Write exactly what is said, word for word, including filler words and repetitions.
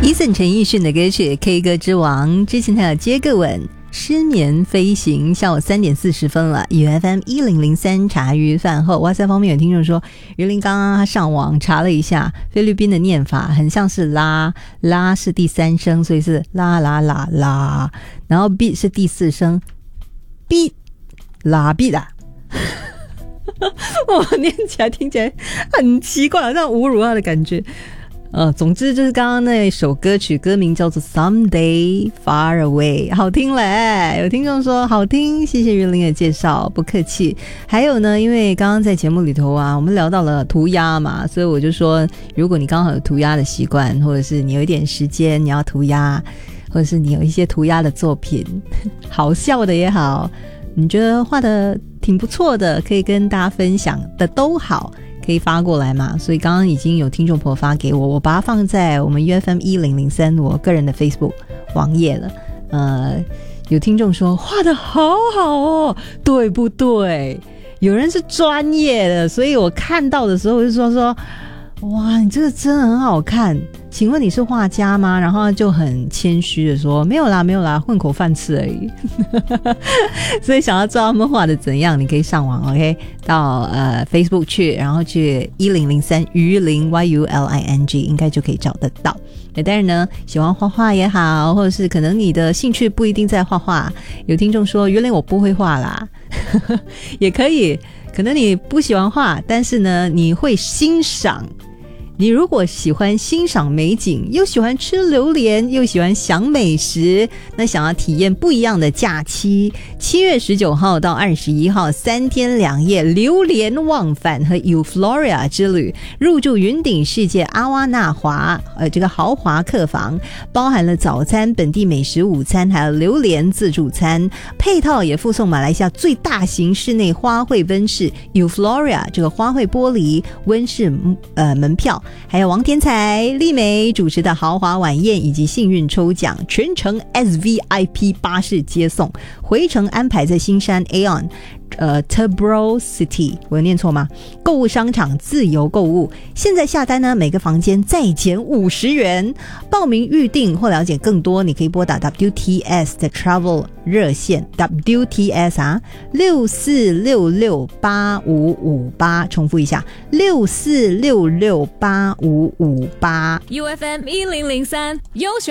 Eason 陈奕迅的歌曲 K 歌之王，之前还有接个吻，失眠飞行。下午三点四十分了 U F M 一零零三茶余饭后。哇塞，方面有听众说于林刚刚他上网查了一下菲律宾的念法很像是拉，拉是第三声，所以是拉拉拉拉，然后 B 是第四声 B 拉 B 啦我念起来听起来很奇怪，好像侮辱他的感觉。呃，总之就是刚刚那首歌曲，歌名叫做 Someday Far Away， 好听嘞！有听众说好听，谢谢云林的介绍，不客气。还有呢，因为刚刚在节目里头啊，我们聊到了涂鸦嘛，所以我就说，如果你刚好有涂鸦的习惯，或者是你有一点时间你要涂鸦，或者是你有一些涂鸦的作品，好笑的也好，你觉得画的挺不错的，可以跟大家分享的都好，可以发过来嘛。所以刚刚已经有听众朋友发给我，我把它放在我们 U F M 一零零三我个人的 Facebook 网页了。呃，有听众说画得好好哦，对不对？有人是专业的，所以我看到的时候我就说说哇，你这个真的很好看，请问你是画家吗？然后就很谦虚的说没有啦没有啦，混口饭吃而已所以想要知道他们画的怎样，你可以上网 OK 到呃 Facebook 去，然后去一零零三于林 Y U L I N G 应该就可以找得到。当然呢，喜欢画画也好，或者是可能你的兴趣不一定在画画，有听众说原来我不会画啦也可以，可能你不喜欢画，但是呢你会欣赏。你如果喜欢欣赏美景，又喜欢吃榴莲，又喜欢享美食，那想要体验不一样的假期，七月十九号到二十一号三天两夜榴莲忘返和 Euphoria 之旅，入住云顶世界阿瓦纳华呃这个豪华客房，包含了早餐、本地美食午餐，还有榴莲自助餐，配套也附送马来西亚最大型室内花卉温室 Euphoria 这个花卉玻璃温室呃门票，还有王天才、丽梅主持的豪华晚宴以及幸运抽奖，全程 S V I P 巴士接送，回程安排在新山 Aeon 呃 Turbro City， 我有念错吗？购物商场自由购物，现在下单呢，每个房间再减五十元。报名预定或了解更多，你可以拨打 W T S 的 Travel 热线 W T S 啊六四六六八五五八，重复一下六四六六八五五八。 U F M 一零零三优选